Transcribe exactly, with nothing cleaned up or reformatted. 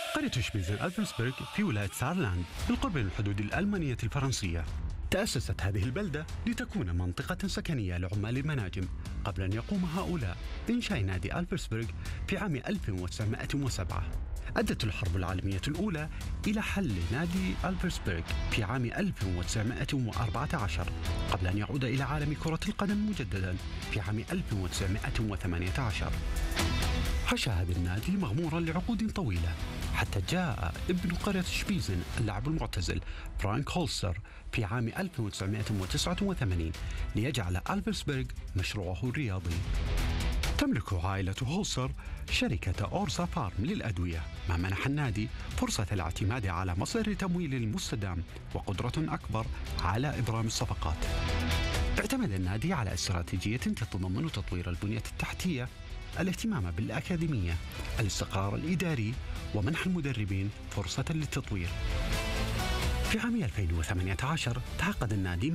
قرية شبيزن ألفنسبرغ في ولاية سارلاند بالقرب من الحدود الألمانية الفرنسية. تأسست هذه البلدة لتكون منطقة سكنية لعمال المناجم قبل أن يقوم هؤلاء بإنشاء نادي ألفنسبرغ في عام ألف وتسعمائة وسبعة. أدت الحرب العالمية الأولى إلى حل نادي ألفنسبرغ في عام ألف وتسعمائة وأربعة عشر قبل أن يعود إلى عالم كرة القدم مجددا في عام ألف وتسعمائة وثمانية عشر. عاش هذا النادي مغمورا لعقود طويلة حتى جاء ابن قرية شبيزن اللاعب المعتزل فرانك هولسر في عام ألف وتسعمائة وتسعة وثمانين ليجعل ألفنسبرغ مشروعه الرياضي. تملك عائلة هولسر شركة أورسا فارم للأدوية، ما منح النادي فرصة الاعتماد على مصدر تمويل المستدام وقدرة أكبر على إبرام الصفقات. اعتمد النادي على استراتيجية تتضمن تطوير البنية التحتية، الاهتمام بالأكاديمية، الاستقرار الإداري، ومنح المدربين فرصة للتطوير. في عام ألفين وثمانية عشر تعاقد النادي